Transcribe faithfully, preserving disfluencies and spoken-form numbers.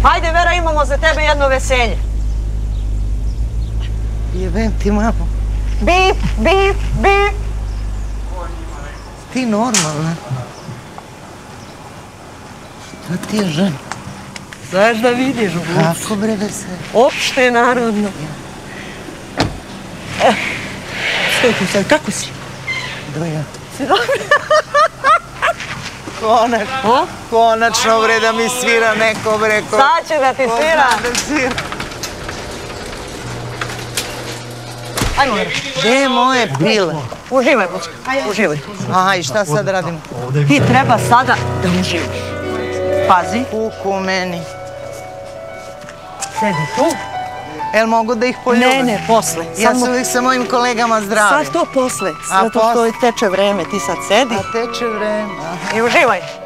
Hajde, Vera, imamo za tebe jedno veselje. Jebem ti, mamo. Bip, bip, bip. Ti normalna. Šta ti je žena? Znaš da vidiš, Vuc. Kako bre veselje? Opšte narodno. E, stoj tu sad, kako si? Doja. Si dobro? Konačno, konačno bre da mi svira neko bre. Ko... Sad će da ti svira. Da svira. Ajmo, Vera. Gde je moje pile? Uživaj, Vučka. Uživaj. Aha, i šta sad radim? Ti treba sada da uživaš. Pazi. Kuku meni. Sedi tu. Jel mogu da ih poljubim? Ne, ne, posle. Ja Samo... se uvijek sa mojim kolegama zdravim. Sad to posle. A Zato što teče vreme, ti sad sedi. A teče vreme. I uživaj.